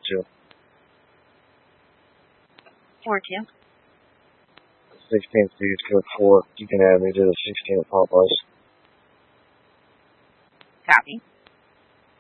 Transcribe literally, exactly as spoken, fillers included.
two. four two. sixteen Steve, code four. You can add me to the sixteen at Popeyes. Copy.